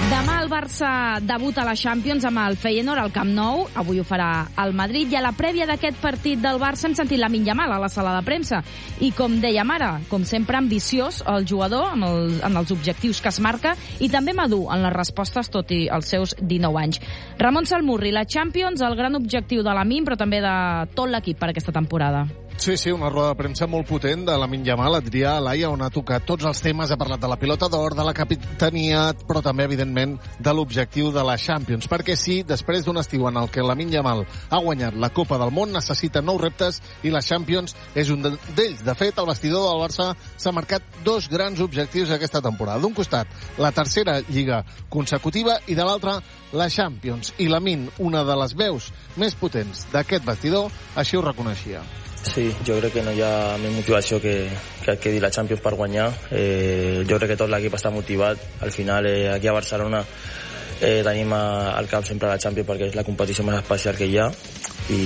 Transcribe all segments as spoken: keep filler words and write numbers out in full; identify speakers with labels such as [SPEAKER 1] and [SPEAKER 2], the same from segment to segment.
[SPEAKER 1] Demà el Barça debuta a la Champions amb el Feyenoord al Camp Nou. Avui ho farà el Madrid. I a la prèvia d'aquest partit del Barça hem sentit Lamine Yamal a la sala de premsa. I com dèiem ara, com sempre ambiciós el jugador amb els, amb els objectius que es marca i també madur en les respostes tot i els seus dinou anys. Ramon Salmurri, la Champions, el gran objectiu de Lamine però també de tot l'equip per aquesta temporada.
[SPEAKER 2] Sí, sí, una roda de premsa molt potent de Lamine Yamal, Adrià Alaia, on ha tocat tots els temes, ha parlat de la pilota d'or, de la capitania, però també, evidentment, de l'objectiu de la Champions. Perquè sí, després d'un estiu en el que Lamine Yamal ha guanyat la Copa del Món, necessita nous reptes i la Champions és un d'ells. De fet, el vestidor del Barça s'ha marcat dos grans objectius aquesta temporada. D'un costat, la tercera lliga consecutiva i de l'altra, la Champions. I Lamine, una de les veus més potents d'aquest vestidor, així ho reconeixia.
[SPEAKER 3] Sí, jo crec que no hi ha més motivació que, que quedi la Champions per guanyar. Eh, jo crec que tot l'equip està motivat. Al final, eh, aquí a Barcelona eh, tenim a, al cap sempre la Champions perquè és la competició més especial que hi ha i,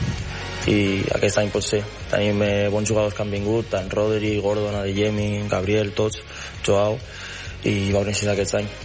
[SPEAKER 3] i aquest any pot ser. Tenim eh, bons jugadors que han vingut, tant Rodri, Gordon, Adeyemi, Gabriel, tots, Joao, i va néixer aquest any.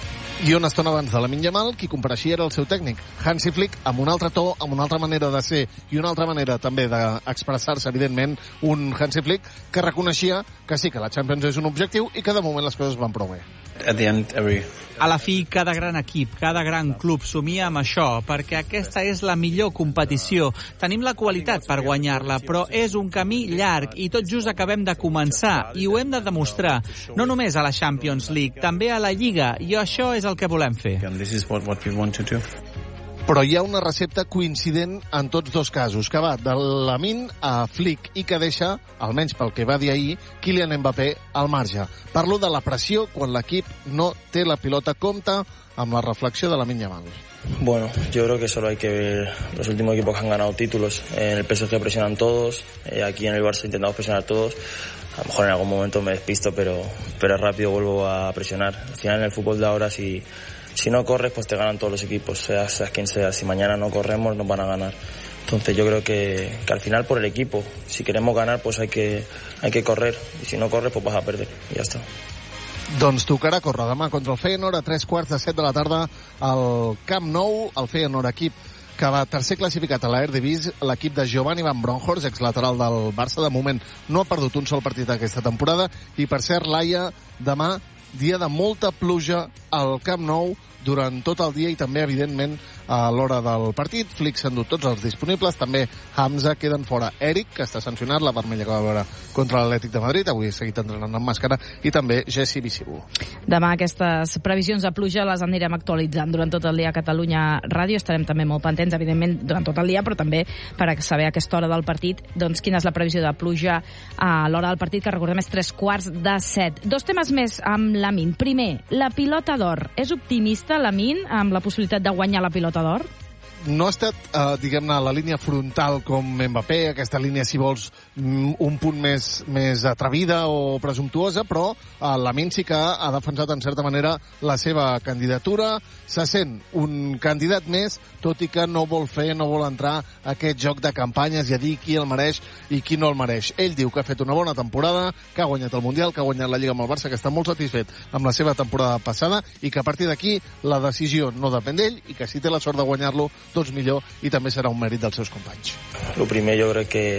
[SPEAKER 2] I una estona abans de Lamine Yamal, qui compareixia era el seu tècnic, Hansi Flick, amb un altre to, amb una altra manera de ser i una altra manera també d'expressar-se, evidentment, un Hansi Flick que reconeixia que sí, que la Champions és un objectiu i que de moment les coses van prou bé.
[SPEAKER 4] At the end, every...
[SPEAKER 5] A la fi, cada gran equip, cada gran club somia amb això, perquè aquesta és la millor competició. Tenim la qualitat per guanyar-la, però és un camí llarg i tot just acabem de començar i ho hem de demostrar, no només a la Champions League, també a la Lliga, i això és el que volem fer.
[SPEAKER 4] This is what, what we want to do.
[SPEAKER 2] Però hi ha una recepta coincident en tots dos casos, que va de Lamine a Flick i que deixa, almenys pel que va dir ahir, Kylian Mbappé al marge. Parlo de la pressió quan l'equip no té la pilota. Compta amb la reflexió de Lamine Yamal.
[SPEAKER 3] Bueno, yo creo que solo hay que ver los últimos equipos que han ganado títulos. En el P S G presionan todos, eh, aquí en el Barça intentamos presionar todos. A lo mejor en algún momento me despisto, pero, pero rápido vuelvo a presionar. Al final en el fútbol de ahora, si... Si no corres, pues te ganan todos los equipos, seas, seas quien sea. Si mañana no corremos, nos van a ganar. Entonces yo creo que, que al final por el equipo, si queremos ganar, pues hay que, hay que correr. Y si no corres, pues vas a perder. Y ya está.
[SPEAKER 2] Doncs tocarà córrer demà contra el Feyenoord a tres quarts de set de la tarda al Camp Nou. El Feyenoord, equip que va tercer classificat a la Eredivisie, l'equip de Giovanni Van Bronckhorst, exlateral del Barça. De moment no ha perdut un sol partit aquesta temporada. I per cert, Laia, demà dia de molta pluja al Camp Nou durant tot el dia i també, evidentment, a l'hora del partit. Flick s'ha endut tots els disponibles, també Hamza, queden fora Eric, que està sancionat, la vermella que va veure contra l'Atlètic de Madrid, avui ha seguit entrenant amb màscara, i també Jesse Bisibu.
[SPEAKER 1] Demà aquestes previsions de pluja les anirem actualitzant durant tot el dia a Catalunya Ràdio. Estarem també molt pendents, evidentment, durant tot el dia, però també per saber a aquesta hora del partit doncs quina és la previsió de pluja a l'hora del partit, que recordem és tres quarts de set. Dos temes més amb Lamine. Primer, la pilota d'or. És optimista Lamine amb la possibilitat de guanyar la pilota d'or?
[SPEAKER 2] No ha estat, eh, diguem-ne, a la línia frontal com Mbappé, aquesta línia, si vols, un punt més, més atrevida o presumptuosa, però eh, Lamine sí que ha defensat, en certa manera, la seva candidatura. Se sent un candidat més, tot i que no vol fer, no vol entrar a aquest joc de campanyes i a dir qui el mereix i qui no el mereix. Ell diu que ha fet una bona temporada, que ha guanyat el Mundial, que ha guanyat la Lliga amb el Barça, que està molt satisfet amb la seva temporada passada i que a partir d'aquí la decisió no depèn d'ell i que si té la sort de guanyar-lo, doncs millor, i també serà un mèrit dels seus companys.
[SPEAKER 3] Lo primer jo crec que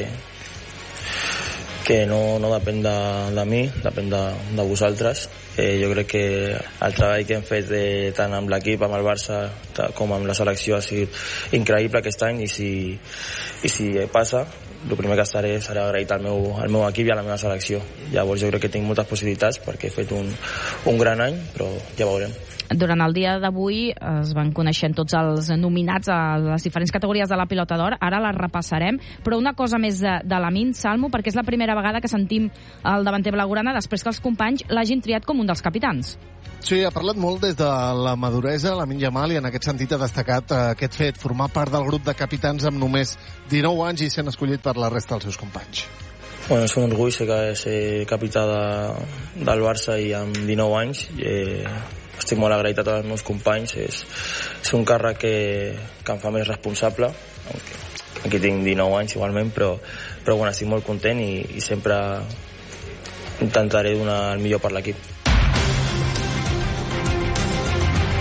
[SPEAKER 3] que no, no depèn de, de mi, depèn de, de vosaltres. Eh, jo crec que el treball que hem fet de, tant amb l'equip, amb el Barça, com amb la selecció ha sigut increïble aquest any, i si, i si passa, el primer que estaré serà agraït al meu, al meu equip i a la meva selecció. Llavors jo crec que tinc moltes possibilitats perquè he fet un, un gran any, però ja veurem.
[SPEAKER 1] Durant el dia d'avui es van coneixent tots els nominats a les diferents categories de la pilota d'or. Ara les repassarem, però una cosa més de, de Lamine, Salmo, perquè és la primera vegada que sentim el davanter blaugrana després que els companys l'hagin triat com un dels capitans.
[SPEAKER 2] Sí, ha parlat molt des de la maduresa, Lamine Yamal, i en aquest sentit ha destacat eh, aquest fet, formar part del grup de capitans amb només dinou anys i sent escollit per la resta dels seus companys.
[SPEAKER 3] Bueno, és un orgull ser, ser capità de, del Barça i amb dinou anys. Eh, estic molt agraït a tots els meus companys. És, és un càrrec que, que em fa més responsable. Aquí tinc dinou anys igualment, però, però bueno, estic molt content i, i sempre intentaré donar el millor per l'equip.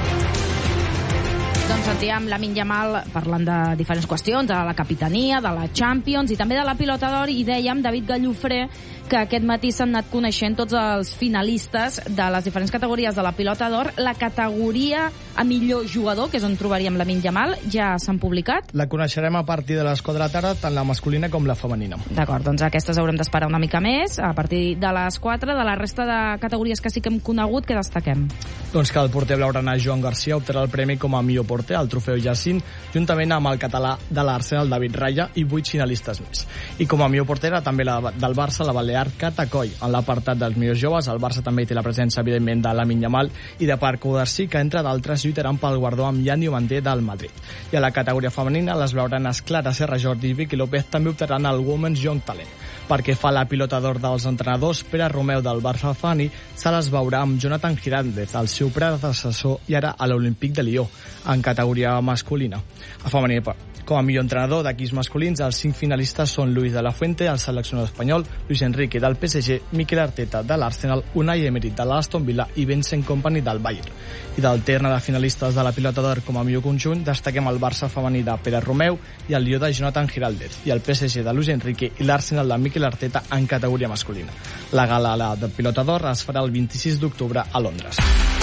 [SPEAKER 1] Doncs sentíem Lamine Yamal parlant de diferents qüestions, de la capitania, de la Champions i també de la pilota d'or, i dèiem, David Gallofré, que aquest matí s'han anat coneixent tots els finalistes de les diferents categories de la pilota d'or. La categoria a millor jugador, que és on trobaríem Lamine Yamal, ja s'han publicat?
[SPEAKER 6] La coneixerem a partir de les quatre de la tarda, tant la masculina com la femenina.
[SPEAKER 1] D'acord, doncs aquestes haurem d'esperar una mica més. A partir de les quatre, de la resta de categories que sí que hem conegut, què destaquem?
[SPEAKER 6] Doncs que el porter blaugrana Joan Garcia optarà el premi com a millor porter al trofeu Jacint, juntament amb el català de l'Arsenal David Raya i vuit finalistes més. I com a millor portera també la del Barça, la balear Cata Coll. En l'apartat dels millors joves, el Barça també té la presència, evidentment, de Lamine Yamal i de Paco Garcí, que entre d'altres lluitaran pel guardó amb Jan Diomandé del Madrid. I a la categoria femenina, les blaugranes Clara Serra Jordi i Vicky López també optaran al Women's Young Talent. Perquè fa la pilota d'or dels entrenadors, Pere Romeu del Barça Fani se les veurà amb Jonathan Giraldez, el seu predecessor i ara a l'Olímpic de Lió, en categoria masculina. A femenina, com a millor entrenador d'equips masculins, els cinc finalistes són Luis de la Fuente, el seleccionador espanyol, Luis Enrique del P S G, Mikel Arteta de l'Arsenal, Unai Emery de l'Aston Villa i Vincent Kompany del Bayern. I del terna de finalistes de la pilota d'or com a millor conjunt, destaquem el Barça femení de Pere Romeu i el Lió de Jonathan Giraldez, i el P S G de Luis Enrique i l'Arsenal de Mikel Arteta en categoria masculina. La gala de pilota d'or es farà el vint-i-sis d'octubre a Londres.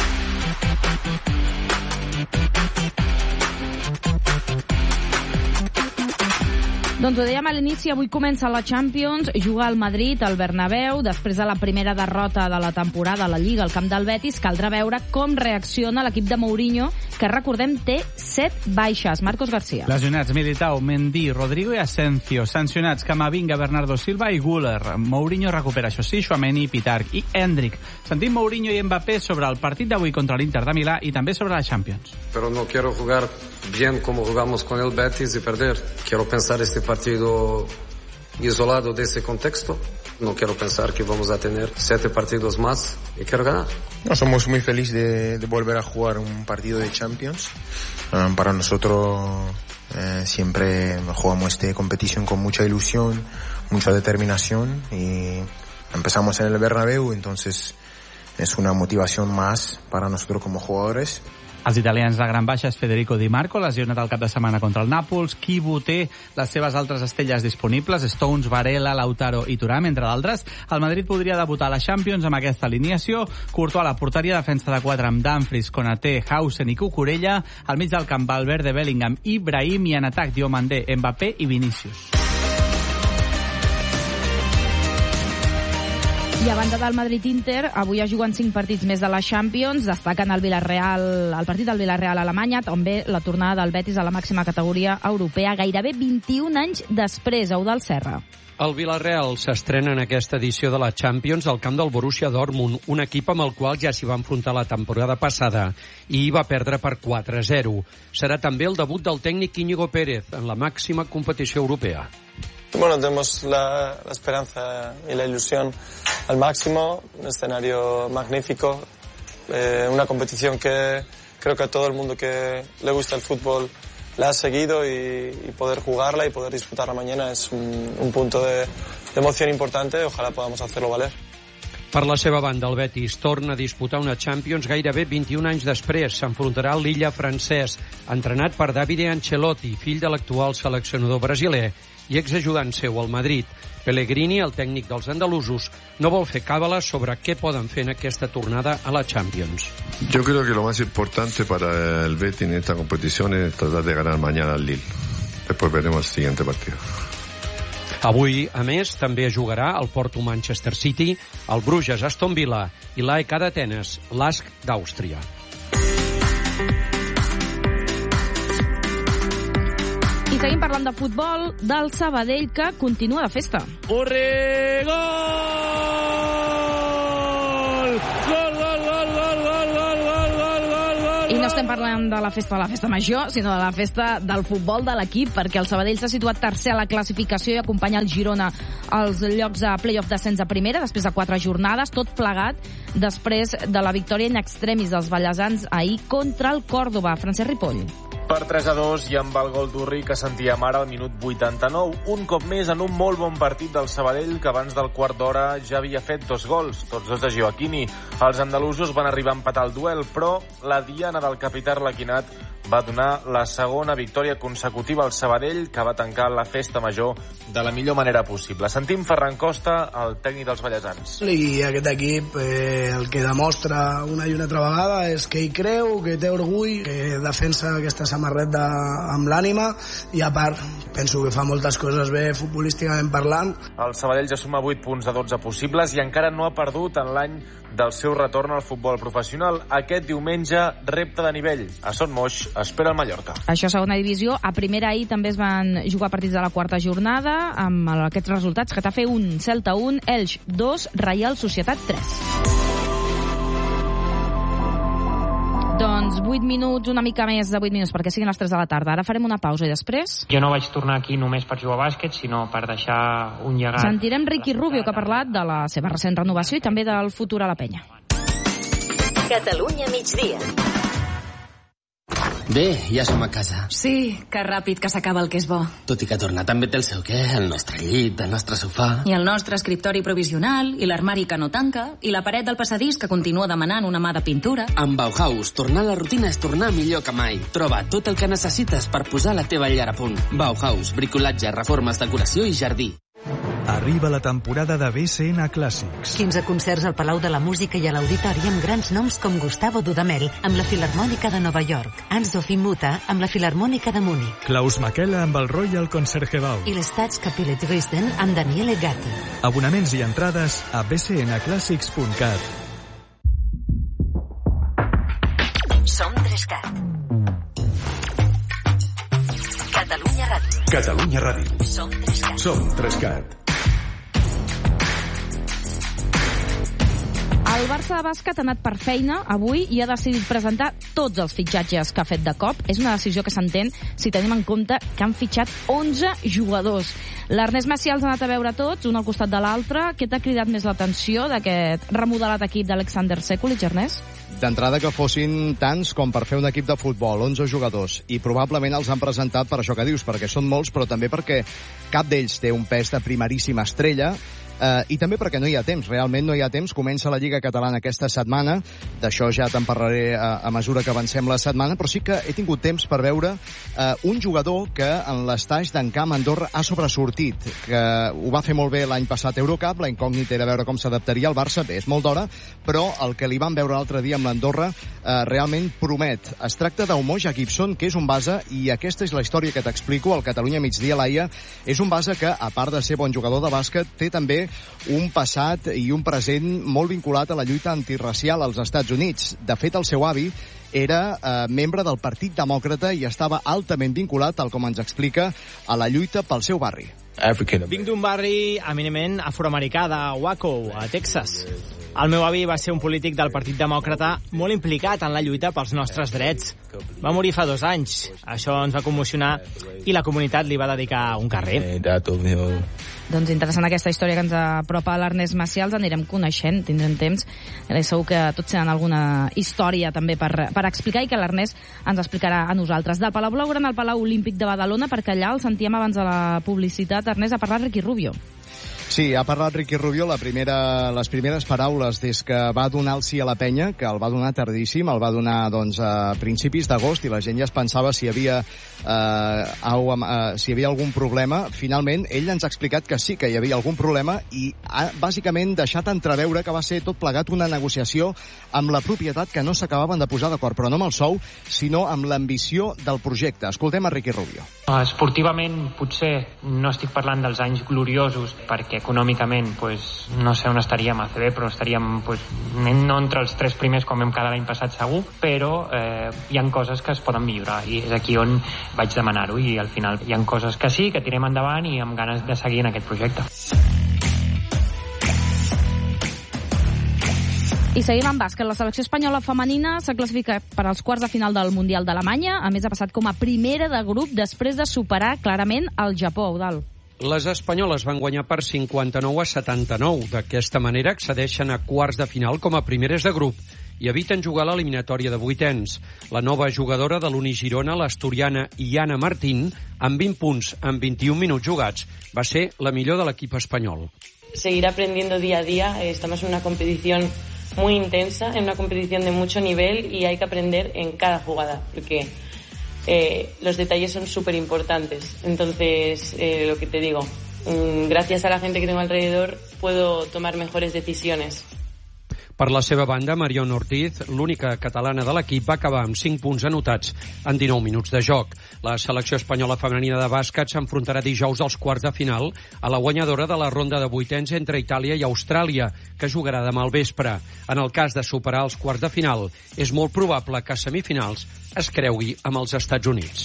[SPEAKER 1] Doncs ho dèiem a l'inici, avui comença la Champions, juga al Madrid, al Bernabéu, després de la primera derrota de la temporada a la Lliga al camp del Betis. Caldrà veure com reacciona l'equip de Mourinho, que recordem té set baixes. Marcos García.
[SPEAKER 5] Lesionats Militao, Mendy, Rodrigo i Asensio. Sancionats Camavinga, Bernardo Silva i Güler. Mourinho recupera, això sí, Tchouaméni, Pitarch i Endrick. Sentim Mourinho i Mbappé sobre el partit d'avui contra l'Inter de Milà i també sobre la Champions.
[SPEAKER 7] Pero no quiero jugar bien como jugamos con el Betis y perder. Quiero pensar este partido isolado de ese contexto. No quiero pensar que vamos a tener siete partidos más y quiero ganar.
[SPEAKER 8] No, somos muy felices de, de volver a jugar un partido de Champions. Um, para nosotros eh, siempre jugamos esta competición con mucha ilusión, mucha determinación y empezamos en el Bernabéu, entonces es una motivación más para nosotros como jugadores.
[SPEAKER 5] Els italians de gran baixa és Federico Di Marco, lesionat el cap de setmana contra el Nàpols. Kivu té les seves altres estelles disponibles, Stones, Varela, Lautaro i Thuram, entre d'altres. El Madrid podria debutar a la Champions amb aquesta alineació. Courtois a la porteria, defensa de quatre amb Dumfries, Konaté, Hausen i Cucurella. Al mig del camp, Valverde, Bellingham i Brahim, i en atac Diomandé, Mbappé i Vinícius.
[SPEAKER 1] I a banda del Madrid-Inter, avui es juguen cinc partits més de la Champions, destaquen el Villarreal, el partit del Villarreal a Alemanya, també la tornada del Betis a la màxima categoria europea, gairebé vint-i-un anys després. Eudald Serra.
[SPEAKER 9] El Villarreal s'estrena en aquesta edició de la Champions al camp del Borussia Dortmund, un equip amb el qual ja s'hi va enfrontar la temporada passada i hi va perdre per quatre a zero. Serà també el debut del tècnic Íñigo Pérez en la màxima competició europea.
[SPEAKER 10] Bueno, tenemos la, la esperanza y la ilusión al máximo, un escenario magnífico, eh, una competición que creo que a todo el mundo que le gusta el fútbol la ha seguido y, y poder jugarla y poder disfrutarla mañana es un, un punto de, de emoción importante, ojalá podamos hacerlo valer.
[SPEAKER 9] Per la seva banda, el Betis torna a disputar una Champions gairebé vint-i-un anys després. S'enfrontarà al Lilla francès, entrenat per Davide Ancelotti, fill de l'actual seleccionador brasiler i exajudant seu al Madrid. Pellegrini, el tècnic dels andalusos, no vol fer càbales sobre què poden fer en aquesta tornada a la Champions.
[SPEAKER 11] Yo creo que lo más importante para el Betis en esta competición es tratar de ganar mañana al Lille. Después veremos el siguiente partido.
[SPEAKER 9] Avui, a més, també jugarà el Porto Manchester City, el Bruges Aston Villa i l'A E K d'Atenes, l'Ask d'Àustria.
[SPEAKER 1] I seguim parlant de futbol, del Sabadell, que continua de festa.
[SPEAKER 12] Orre, gol! Gol, gol, gol, gol, gol, gol, gol, gol, gol, gol!
[SPEAKER 1] I no estem parlant de la festa de la festa major, sinó de la festa del futbol de l'equip, perquè el Sabadell s'ha situat tercer a la classificació i acompanya el Girona als llocs de play-off d'ascens a primera, després de quatre jornades, tot plegat després de la victòria in extremis dels ballesans ahir contra el Còrdova. Francesc Ripoll.
[SPEAKER 13] Per tres a dos i amb el gol d'Urri que sentíem ara al minut vuitanta-nou. Un cop més en un molt bon partit del Sabadell, que abans del quart d'hora ja havia fet dos gols, tots dos de Gioacchini. Els andalusos van arribar a empatar el duel, però la diana del capità arlequinat va donar la segona victòria consecutiva al Sabadell, que va tancar la festa major de la millor manera possible. Sentim Ferran Costa, el tècnic dels ballesans.
[SPEAKER 14] I aquest equip eh, el que demostra una i una altra vegada és que hi creu, que té orgull, que defensa aquesta samarreta amb l'ànima, i a part penso que fa moltes coses bé futbolísticament parlant.
[SPEAKER 13] El Sabadell ja suma vuit punts de dotze possibles i encara no ha perdut en l'any del seu retorn al futbol professional. Aquest diumenge, repte de nivell. A Son Moix espera el Mallorca.
[SPEAKER 1] Això a segona divisió. A primera ahir també es van jugar partits de la quarta jornada amb aquests resultats: Getafe un, Celta un, Elx dos, Reial Societat tres. Doncs vuit minuts, una mica més de vuit minuts, perquè siguin les tres de la tarda. Ara farem una pausa i després...
[SPEAKER 15] Jo no vaig tornar aquí només per jugar a bàsquet, sinó per deixar un llegat.
[SPEAKER 1] Sentirem Ricky Rubio, que ha parlat de la seva recent renovació i també del futur a la penya.
[SPEAKER 16] Catalunya migdia.
[SPEAKER 17] Bé, ja som a casa.
[SPEAKER 18] Sí, que ràpid que s'acaba el que és bo.
[SPEAKER 17] Tot i que tornar també té el seu què, el nostre llit, el nostre sofà...
[SPEAKER 18] I el nostre escriptori provisional, i l'armari que no tanca, i la paret del passadís que continua demanant una mà de pintura.
[SPEAKER 17] Amb Bauhaus, tornar a la rutina és tornar millor que mai. Troba tot el que necessites per posar la teva llar a punt. Bauhaus, bricolatge, reformes, decoració i jardí.
[SPEAKER 19] Arriba la temporada de B C N Clàssics.
[SPEAKER 20] quinze concerts al Palau de la Música i a l'Auditori amb grans noms com Gustavo Dudamel amb la Filharmònica de Nova York, Anne-Sophie Mutter amb la Filharmònica de Múnich,
[SPEAKER 19] Klaus Makela amb el Royal Concertgebouw
[SPEAKER 20] i l'Staatskapelle Dresden amb Daniele Gatti.
[SPEAKER 19] Abonaments i entrades a b c n clàssics punt cat.
[SPEAKER 20] Som Trescat. Catalunya Ràdio.
[SPEAKER 21] Catalunya Ràdio.
[SPEAKER 20] Som Trescat.
[SPEAKER 21] Som Trescat.
[SPEAKER 1] El Barça de bàsquet ha anat per feina avui i ha decidit presentar tots els fitxatges que ha fet de cop. És una decisió que s'entén si tenim en compte que han fitxat onze jugadors. L'Ernest Macià els ha anat a veure tots, un al costat de l'altre. Què t'ha cridat més l'atenció d'aquest remodelat equip d'Alexander Sekulic, Ernest?
[SPEAKER 22] D'entrada que fossin tants com per fer un equip de futbol, onze jugadors, i probablement els han presentat per això que dius, perquè són molts, però també perquè cap d'ells té un pes de primeríssima estrella, Uh, i també perquè no hi ha temps, realment no hi ha temps. Comença la Lliga Catalana aquesta setmana, d'això ja te'n parlaré a, a mesura que avancem la setmana, però sí que he tingut temps per veure uh, un jugador que en l'estaix d'en Camp Andorra ha sobresortit, que ho va fer molt bé l'any passat a Eurocup. La incògnita era veure com s'adaptaria al Barça, bé, és molt d'hora, però el que li van veure l'altre dia amb l'Andorra uh, realment promet. Es tracta d'Umoja Gibson, que és un base, i aquesta és la història que t'explico. El Catalunya migdia, Laia, és un base que, a part de ser bon jugador de bàsquet, té també un passat i un present molt vinculat a la lluita antirracial als Estats Units. De fet, el seu avi era eh, membre del Partit Demòcrata i estava altament vinculat, tal com ens explica, a la lluita pel seu barri.
[SPEAKER 6] Vinc d'un barri eminentment afroamericà de Waco, a Texas. El meu avi va ser un polític del Partit Demòcrata molt implicat en la lluita pels nostres drets. Va morir fa dos anys. Això ens va commocionar i la comunitat li va dedicar un carrer.
[SPEAKER 1] Doncs interessant aquesta història que ens apropa l'Ernest Macià. Els anirem coneixent, tindrem temps. Segur que tots tenen alguna història també per, per explicar i que l'Ernest ens explicarà a nosaltres. Del Palau Blaugrana al Palau Olímpic de Badalona, perquè allà el sentíem abans de la publicitat. Ernest, ha parlat Ricky Rubio.
[SPEAKER 22] Sí, ha parlat Ricky Rubio. La primera, les primeres paraules des que va donar el sí a la penya, que el va donar tardíssim, el va donar doncs, a principis d'agost, i la gent ja es pensava si hi havia, eh, au, eh, si hi havia algun problema. Finalment, ell ens ha explicat que sí que hi havia algun problema i ha bàsicament deixat entreveure que va ser tot plegat una negociació amb la propietat, que no s'acabaven de posar d'acord, però no amb el sou, sinó amb l'ambició del projecte. Escoltem a Ricky Rubio.
[SPEAKER 15] Esportivament, potser no estic parlant dels anys gloriosos, perquè econòmicament, pues, no sé on estaríem a C B, però estaríem pues, no entre els tres primers com vam quedar l'any passat segur, però eh, hi ha coses que es poden millorar i és aquí on vaig demanar-ho, i al final hi ha coses que sí, que tirem endavant i amb ganes de seguir en aquest projecte.
[SPEAKER 1] I seguim amb bàsquet. La selecció espanyola femenina s'ha classificat per als quarts de final del Mundial d'Alemanya. A més, ha passat com a primera de grup després de superar clarament el Japó, Eudald.
[SPEAKER 9] Les espanyoles van guanyar per cinquanta-nou a setanta-nou. D'aquesta manera accedeixen a quarts de final com a primeres de grup i eviten jugar a l'eliminatòria de vuitens. La nova jugadora de l'Uni Girona, l'asturiana Iana Martín, amb vint punts en vint-i-un minuts jugats, va ser la millor de l'equip espanyol.
[SPEAKER 23] Seguir aprendiendo día a día. Estamos en una competición muy intensa, en una competición de mucho nivel y hay que aprender en cada jugada, porque eh, los detalles son súper importantes. Entonces, eh, lo que te digo, mmm, gracias a la gente que tengo alrededor puedo tomar mejores decisiones.
[SPEAKER 9] Per la seva banda, Mariona Ortiz, l'única catalana de l'equip, va acabar amb cinc punts anotats en dinou minuts de joc. La selecció espanyola femenina de bàsquet s'enfrontarà dijous als quarts de final a la guanyadora de la ronda de vuitens entre Itàlia i Austràlia, que jugarà demà al vespre. En el cas de superar els quarts de final, és molt probable que a semifinals es creui amb els Estats Units.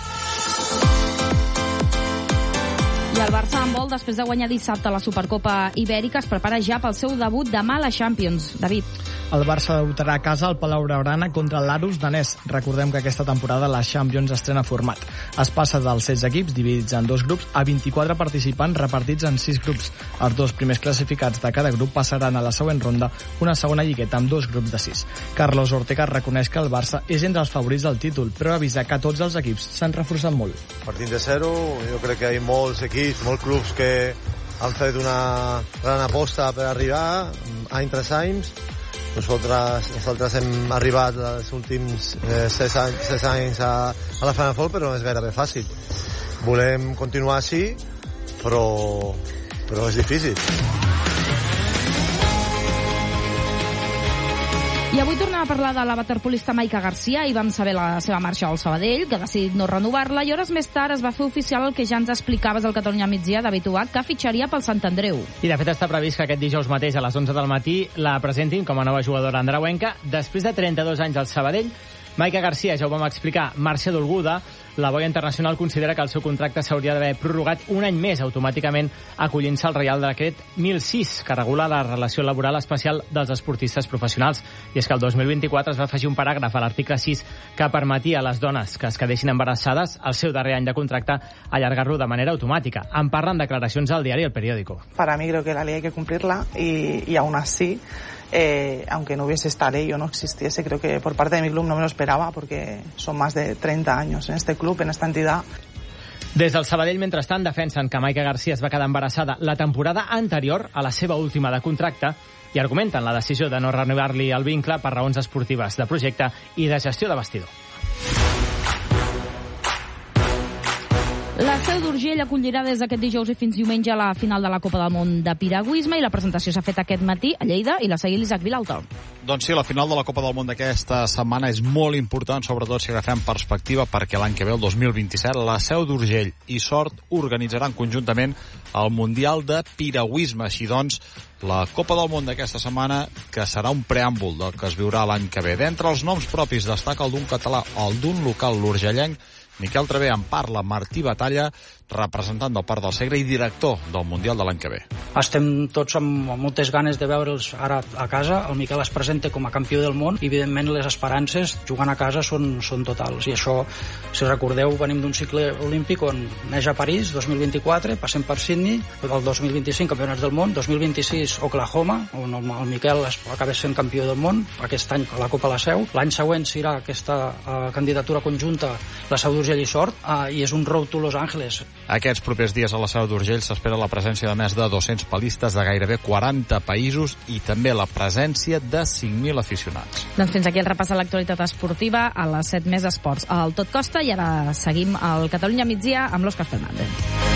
[SPEAKER 1] I el Barça en vol, després de guanyar dissabte la Supercopa Ibèrica, es prepara ja pel seu debut demà a la Champions. David.
[SPEAKER 6] El Barça debutarà a casa al Palau Blaugrana contra l'Aarhus danès. Recordem que aquesta temporada la Champions estrena format. Es passa dels setze equips, dividits en dos grups, a vint-i-quatre participants repartits en sis grups. Els dos primers classificats de cada grup passaran a la següent ronda, una segona lligueta amb dos grups de sis. Carlos Ortega reconeix que el Barça és entre els favorits del títol, però avisa que tots els equips s'han reforçat molt.
[SPEAKER 2] Partint de zero, jo crec que hi ha molts equips, molts clubs que han fet una gran aposta per arribar any tras any. Nosaltres, nosaltres hem arribat els últims eh, sis anys, sis anys a, a la Final Four, però no és gairebé fàcil. Volem continuar així, però, però és difícil.
[SPEAKER 1] I avui tornem a parlar de la waterpolista Maica Garcia i vam saber la seva marxa al Sabadell, que ha decidit no renovar-la, i hores més tard es va fer oficial el que ja ens explicaves al Catalunya Migdia, David Ubach, que fitxaria pel Sant Andreu.
[SPEAKER 3] I de fet està previst que aquest dijous mateix a les onze del matí la presentin com a nova jugadora andreuenca. Després de trenta-dos anys al Sabadell, Maica Garcia, ja ho vam explicar, marxa dolguda. La boia internacional considera que el seu contracte s'hauria d'haver prorrogat un any més automàticament acollint-se al Reial Decret mil sis, que regula la relació laboral especial dels esportistes professionals. I és que el dos mil vint-i-quatre es va afegir un paràgraf a l'article sis que permetia a les dones que es quedessin embarassades al seu darrer any de contracte allargar-lo de manera automàtica. En parlen declaracions al diari El Periódico.
[SPEAKER 4] Para mí creo que la ley hay que cumplirla y, y aún así Eh, aunque no hubiese esta ley o no existiese, creo que por parte de mi club no me lo esperaba, porque son más de treinta años en este club, en esta entidad.
[SPEAKER 3] Des del Sabadell, mentrestant, defensen que Maica Garcia es va quedar embarassada la temporada anterior a la seva última de contracte i argumenten la decisió de no renovar-li el vincle per raons esportives de projecte i de gestió de vestidor.
[SPEAKER 1] La Seu d'Urgell acollirà des d'aquest dijous i fins diumenge la final de la Copa del Món de Piragüisme i la presentació s'ha fet aquest matí a Lleida i la seguir l'Isaac Vilalta.
[SPEAKER 24] Doncs sí, la final de la Copa del Món d'aquesta setmana és molt important, sobretot si agafem perspectiva, perquè l'any que ve, el dos mil vint-i-set, la Seu d'Urgell i Sort organitzaran conjuntament el Mundial de Piragüisme. Així doncs, la Copa del Món d'aquesta setmana, que serà un preàmbul del que es viurà l'any que ve. D'entre els noms propis destaca el d'un català, el d'un local, l'urgellenc, Miquel Travé. En parla Martí Batalla, representant del Parc del Segre i director del Mundial de l'any que ve.
[SPEAKER 25] Estem tots amb moltes ganes de veure'ls ara a casa. El Miquel es presenta com a campió del món i, evidentment, les esperances jugant a casa són, són totals. I això, si recordeu, venim d'un cicle olímpic on neix a París, dos mil vint-i-quatre, passem per Sydney, el dos mil vint-i-cinc campionats del món, dos mil vint-i-sis Oklahoma, on el, el Miquel acaba sent campió del món, aquest any a la Copa La Seu. L'any següent serà aquesta uh, candidatura conjunta, la Seu d'Urgell i Sort, uh, i és un road to Los Angeles.
[SPEAKER 24] Aquests propers dies a la Seu d'Urgell s'espera la presència de més de dos-cents palistes de gairebé quaranta països i també la presència de cinc mil aficionats.
[SPEAKER 1] Doncs fins aquí el repàs de l'actualitat esportiva a les set més esports. El Tot Costa, i ara seguim al Catalunya Migdia amb l'Òscar Fernández.